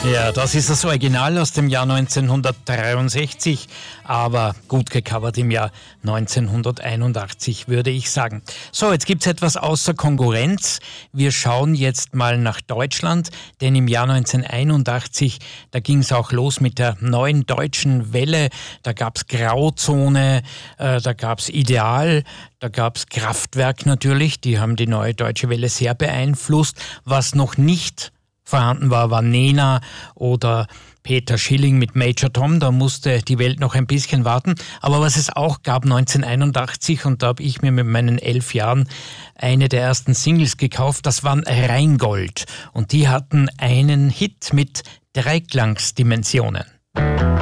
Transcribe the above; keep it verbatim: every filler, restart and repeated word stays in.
Ja, das ist das Original aus dem Jahr neunzehnhundertdreiundsechzig, aber gut gecovert im Jahr neunzehnhunderteinundachtzig, würde ich sagen. So, jetzt gibt's etwas außer Konkurrenz. Wir schauen jetzt mal nach Deutschland, denn im Jahr neunzehnhunderteinundachtzig, da ging's auch los mit der neuen deutschen Welle. Da gab's Grauzone, äh, da gab's Ideal, da gab's Kraftwerk natürlich. Die haben die neue deutsche Welle sehr beeinflusst. Was noch nicht vorhanden war, war Nena oder Peter Schilling mit Major Tom. Da musste die Welt noch ein bisschen warten. Aber was es auch gab neunzehnhunderteinundachtzig, und da habe ich mir mit meinen elf Jahren eine der ersten Singles gekauft, das waren Rheingold. Und die hatten einen Hit mit Dreiklangsdimensionen.